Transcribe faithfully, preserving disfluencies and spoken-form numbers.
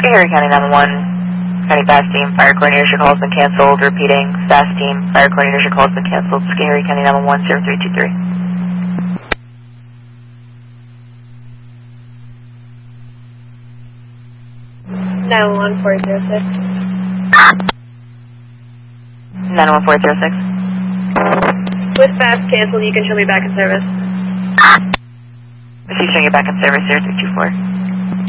Schoharie County nine one one, County Fast Team, Fire Coordinator, your call has been canceled. Repeating, Fast Team, Fire Coordinator, your call has been canceled. Schoharie County nine one one, zero three two three. nine one one, four zero six. nine one one, four zero six. With Fast canceled, you can show me back in service. She's showing you back in service, zero three two four.